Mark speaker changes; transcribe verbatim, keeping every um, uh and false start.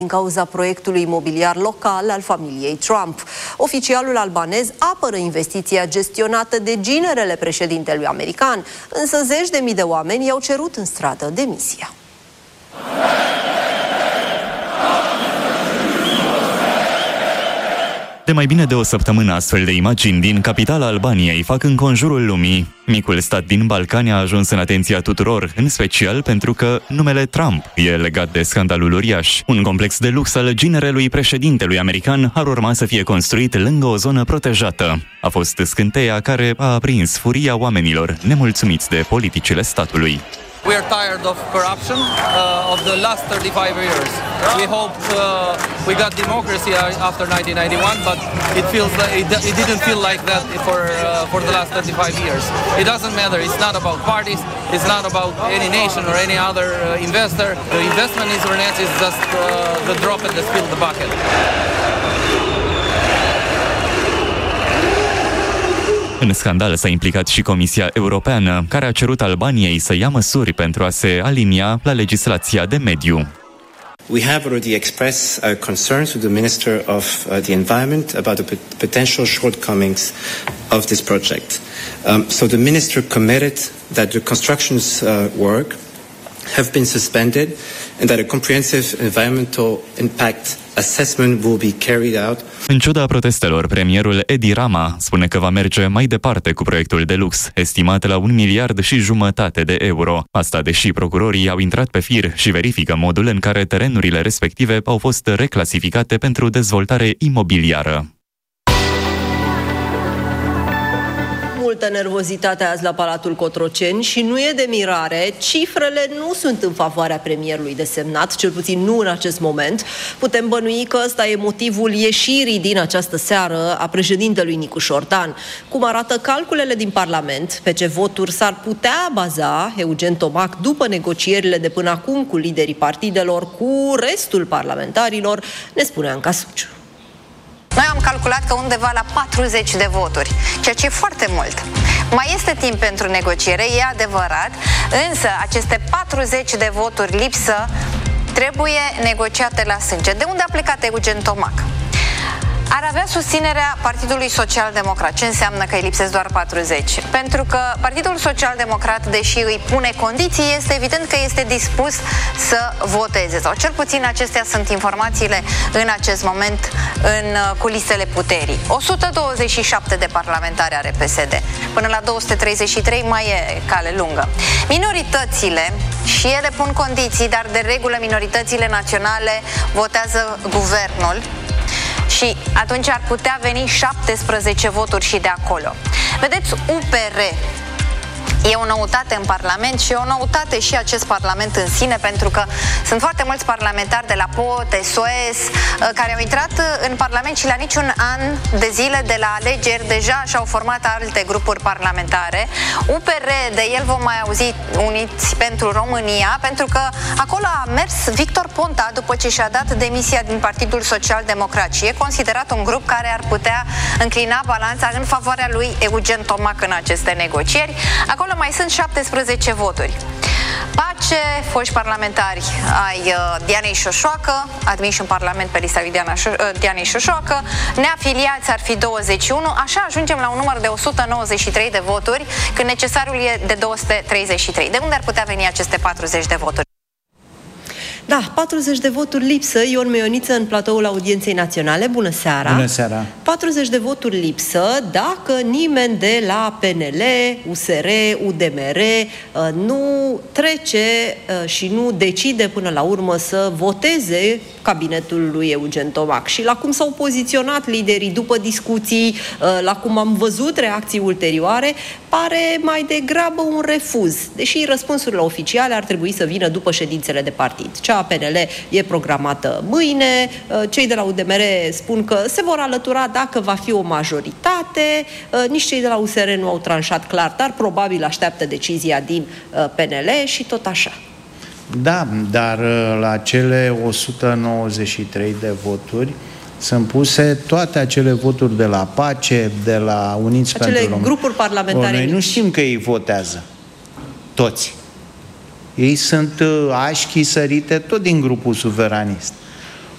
Speaker 1: din cauza proiectului imobiliar local al familiei Trump. Oficialul albanez apără investiția gestionată de ginerele președintelui american, însă zeci de mii de oameni i-au cerut în stradă demisia.
Speaker 2: De mai bine de o săptămână, astfel de imagini din capitala Albaniei fac înconjurul lumii. Micul stat din Balcani a ajuns în atenția tuturor, în special pentru că numele Trump e legat de scandalul uriaș. Un complex de lux al ginerelui președintelui american ar urma să fie construit lângă o zonă protejată. A fost scânteia care a aprins furia oamenilor nemulțumiți de politicile statului.
Speaker 3: We are tired of corruption uh, of the last thirty-five years. We hoped uh, we got democracy after nineteen ninety-one, but it feels like it, it didn't feel like that for uh, for the last thirty-five years. It doesn't matter. It's not about parties. It's not about any nation or any other uh, investor. The investment in internet is just uh, the drop in the spill the bucket.
Speaker 2: În scandal s-a implicat și Comisia Europeană, care a cerut Albaniei să ia măsuri pentru a se alinia la legislația de mediu.
Speaker 4: We have already expressed our concerns to the Minister of uh, the Environment about the potential shortcomings of this project. Um, so the Minister committed that the construction's uh, work have been suspended and that a comprehensive environmental impact assessment will be carried out.
Speaker 2: În ciuda protestelor, premierul Edi Rama spune că va merge mai departe cu proiectul de lux, estimat la un miliard și jumătate de euro. Asta deși procurorii au intrat pe fir și verifică modul în care terenurile respective au fost reclasificate pentru dezvoltare imobiliară.
Speaker 1: Multă nervozitate azi la Palatul Cotroceni și nu e de mirare, cifrele nu sunt în favoarea premierului desemnat, cel puțin nu în acest moment. Putem bănui că ăsta e motivul ieșirii din această seară a președintelui Nicușor Dan. Cum arată calculele din Parlament, pe ce voturi s-ar putea baza Eugen Tomac după negocierile de până acum cu liderii partidelor, cu restul parlamentarilor, ne spune Anca Suciu.
Speaker 5: Noi am calculat că undeva la patruzeci de voturi, ceea ce e foarte mult. Mai este timp pentru negociere, e adevărat, însă aceste patruzeci de voturi lipsă trebuie negociate la sânge. De unde a plecat Eugen Tomac? Ar avea susținerea Partidului Social-Democrat. Ce înseamnă că îi lipsesc doar patruzeci? Pentru că Partidul Social-Democrat, deși îi pune condiții, este evident că este dispus să voteze. Sau cel puțin acestea sunt informațiile în acest moment în culisele puterii. o sută douăzeci și șapte de parlamentari are P S D. Până la două sute treizeci și trei mai e cale lungă. Minoritățile, și ele pun condiții, dar de regulă minoritățile naționale votează guvernul. Și atunci ar putea veni șaptesprezece voturi și de acolo. Vedeți, U P R e o noutate în Parlament și e o noutate și acest Parlament în sine, pentru că sunt foarte mulți parlamentari de la P O, T S O S, care au intrat în Parlament și la niciun an de zile de la alegeri deja și-au format alte grupuri parlamentare. U P R, de el vom mai auzi, Uniți pentru România, pentru că acolo a mers Victor Ponta după ce și-a dat demisia din Partidul Social-Democrat și e considerat un grup care ar putea înclina balanța în favoarea lui Eugen Tomac în aceste negocieri. Acolo mai sunt șaptesprezece voturi. Pace, foști parlamentari ai uh, Dianei Șoșoacă, admiși în Parlament pe lista lui Diana Șo- uh, Dianei Șoșoacă, neafiliați ar fi douăzeci și unu, așa ajungem la un număr de o sută nouăzeci și trei de voturi, când necesarul e de două sute treizeci și trei. De unde ar putea veni aceste patruzeci de voturi?
Speaker 1: Da, patruzeci de voturi lipsă. Ion Meioniță în platoul Audienței Naționale. Bună seara!
Speaker 6: Bună seara!
Speaker 1: patruzeci de voturi lipsă dacă nimeni de la P N L, U S R, U D M R nu trece și nu decide până la urmă să voteze cabinetul lui Eugen Tomac. Și la cum s-au poziționat liderii după discuții, la cum am văzut reacții ulterioare, pare mai degrabă un refuz, deși răspunsurile oficiale ar trebui să vină după ședințele de partid. Cea a P N L e programată mâine, cei de la U D M R spun că se vor alătura dacă va fi o majoritate, nici cei de la U S R nu au tranșat clar, dar probabil așteaptă decizia din P N L și tot așa.
Speaker 6: Da, dar la cele o sută nouăzeci și trei de voturi sunt puse toate acele voturi de la Pace, de la Uniți
Speaker 1: acele
Speaker 6: pentru România.
Speaker 1: grupuri parlamentare.
Speaker 6: Noi nu știm că ei votează. Toți. Ei sunt așchi sărite tot din grupul suveranist.